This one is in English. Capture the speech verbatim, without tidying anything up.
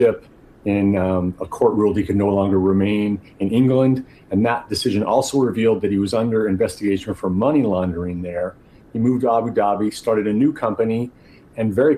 in um, a court ruled he could no longer remain in England. And that decision also revealed that he was under investigation for money laundering there. He moved to Abu Dhabi, started a new company, and very